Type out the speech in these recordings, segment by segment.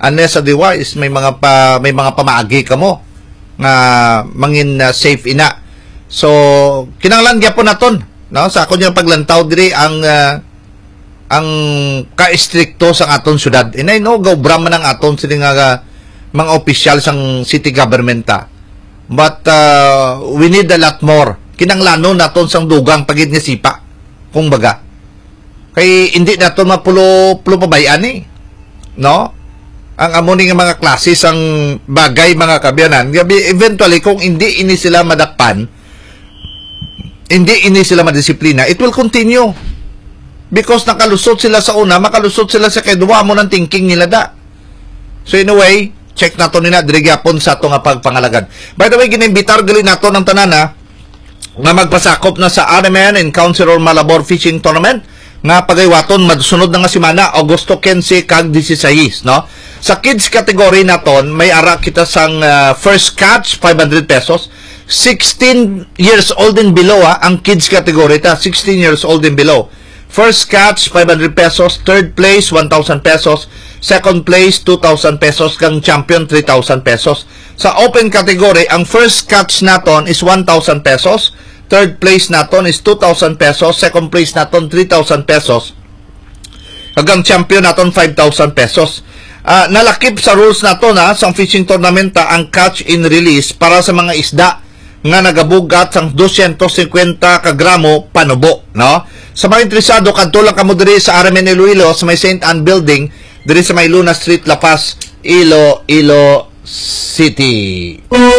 unless otherwise may mga pamaagi kamo nga mangin safe ina. So kinahanglan gyapon naton, no, sa ako niya paglantaw diri ang ka-stricto sa aton syudad. Inay no gaubra man ang aton sila nga mga opisyal sang city government ta. But we need a lot more. Kinanglano naton sang dugang pagid nga sipa kung baga. Kay hindi naton mapulo pabayan eh. No? Ang amoni nga mga klase sang bagay mga kabyanan. Eventually kung hindi ini sila madakpan, hindi ini sila madisiplina, it will continue. Because nakalusot sila sa una, makalusot sila sa kedwa mo ng thinking nila da. So in a way, check nato nila diri gyapon sa ato nga pagpangalagan. By the way, ginimbitar gali nato ng tanan nga magpasakop na sa RMN and Councilor Malabor Fishing Tournament nga pagaywaton madsunod na nga semana Agosto 15 kag 16, no? Sa kids category naton may ara kita sang first catch 500 pesos. 16 years old and below ang kids category ta, 16 years old and below. First catch 500 pesos, third place 1,000 pesos, second place 2,000 pesos, kang champion 3,000 pesos. Sa open category, ang first catch naton is 1,000 pesos, third place naton is 2,000 pesos, second place naton 3,000 pesos, hanggang champion naton 5,000 pesos. Nalakip sa rules naton sa fishing tournament ang catch and release para sa mga isda nga nagabugat sang 250 kagramo panubo, no? Sa mga interesado, kadto lang kamo diri sa RMN Iloilo sa may St. Anne Building, diri sa may Luna Street, La Paz, Iloilo City.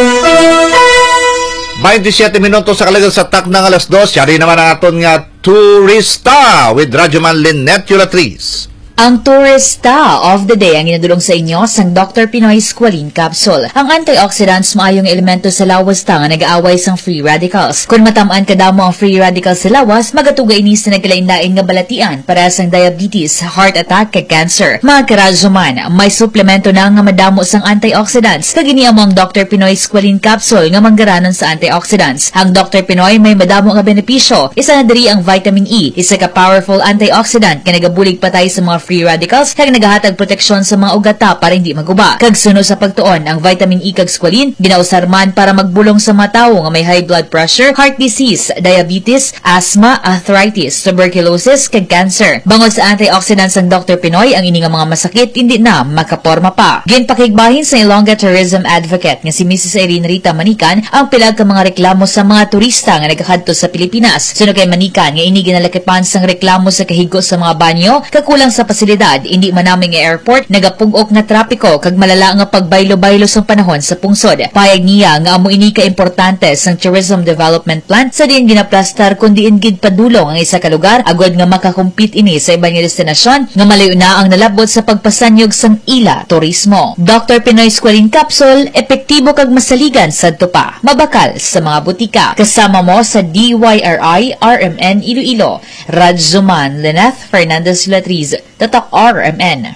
27 minutos sa kalagang sa tak ng alas 2. Yari naman ang aton nga Turista with Radyoman Lynette Yulatriz. Ang Turista of the Day ang inadulong sa inyo sang Dr. Pinoy Squalene Capsule. Ang antioxidants maayong elemento sa lawas ta nga nag-aaway sang free radicals. Kung matamaan kadamo ang free radicals sa lawas, magatuga ini sa nagkalain-lain nga balatian para sang diabetes, heart attack, kag cancer. Mga karadyoman, may suplemento na nga madamo sang antioxidants. Kagini among Dr. Pinoy Squalene Capsule nga manggaranon sa antioxidants. Ang Dr. Pinoy may madamo nga benepisyo. Isa na diri ang vitamin E, isa ka powerful antioxidant nga nagabulig patay sa mga free radicals kag nagahatag proteksyon sa mga ugata para hindi maguba. Kag suno sa pagtuon, ang vitamin E kag squalene ginausar man para magbulong sa mga tawo nga may high blood pressure, heart disease, diabetes, asthma, arthritis, tuberculosis kag cancer. Bangod sa antioxidants ang Dr. Pinoy, ang ini nga mga masakit hindi na makaporma pa. Ginpakigbahin sa Ilongga Tourism Advocate nga si Mrs. Irene Rita Manikan ang pilag ka mga reklamo sa mga turista nga nagakadto sa Pilipinas. Suno kay Manikan nga ini ginalakipan sang reklamo sa kahigo sa mga banyo, kakulang sa pasilidad, hindi man naming airport, nagapugok na trapiko, kag malala nga pagbaylo-baylo sa panahon sa pungsod. Payag niya nga amo ini ka importante sang tourism development plan sa diin ginaplastar kundi ingid padulong ang isa ka lugar agod nga makakumpit ini sa ibang destinasyon nga malayo na ang nalabot sa pagpasanyog sang ila turismo. Dr. Pinoy Squalene Capsule, epektibo kag masaligan sadto pa. Mabakal sa mga butika. Kasama mo sa DYRI RMN Iloilo. Radyoman Lynette Fernandez Latriz, Tatak RMN.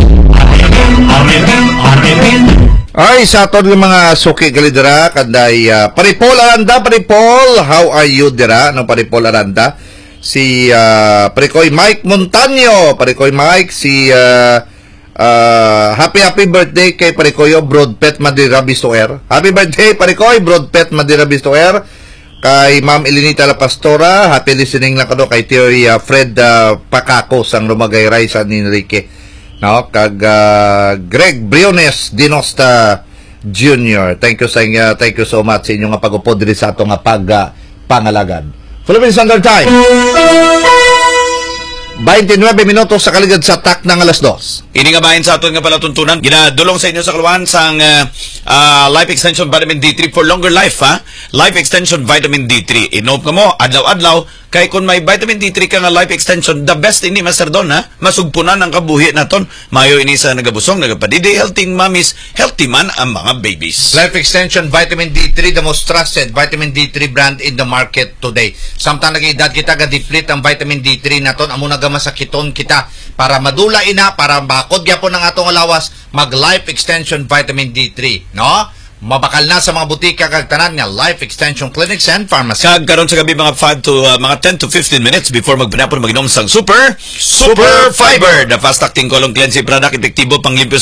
Ay, sa aton ng mga suki galidera, kanday Paripol Aranda, Paripol, how are you dira? No, Paripol Aranda, si Parikoy Mike Montaño, Parikoy Mike, si happy birthday kay Parikoyo Broadpet Madira Bistoer. Happy birthday Parikoy Broadpet Madira Bistoer. Kay Ma'am Elinita La Pastora, happy listening lang kado kay Theory Fred Pakako sang Lumagay Ray San Enrique. No, kag Greg Briones Dinosta Jr. Thank you so much sa inyong pag-upod diri sa ato nga pangalagan. Philippine Standard Time. 29 minutos sa kaligad sa tak ng alas 2. Ini nga bahin sa aton nga palatuntunan, ginadulong sa inyo sa kaluhan sang Life Extension Vitamin D3 for longer life, ha? Life Extension Vitamin D3. Inom ka mo, adlaw-adlaw, kay kung may vitamin D3 ka nga life extension, the best ini Master Don, ha? Masugpunan ang kabuhi naton. Mayo ini sa nagabusong, nagapadidi, healthy mommies, healthy man ang mga babies. Life Extension Vitamin D3, the most trusted vitamin D3 brand in the market today. Samtang nag-edad kita, ga-deplete ang vitamin D3 naton, amo nagamasakiton kita para madula ina, para bakod gyapon ng atong alawas, mag Life Extension Vitamin D3, no? Mabakal na sa mga butika kag tanan nga Life Extension Clinics and Pharmacy. Kag karon sa gabi mga 10 to 15 minutes before magpanapon mag-inom sang Super Fiber, the fast acting colon cleansing product, epektibo panglimpyo